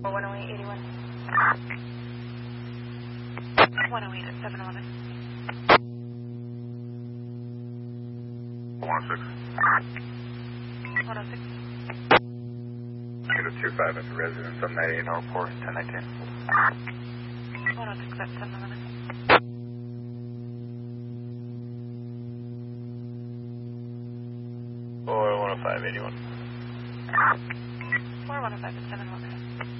10881. 108 at 711. 106. 106. Get a 25 at the residence on 9804, 1019. 106 at 711. 10581. 4105 at 711.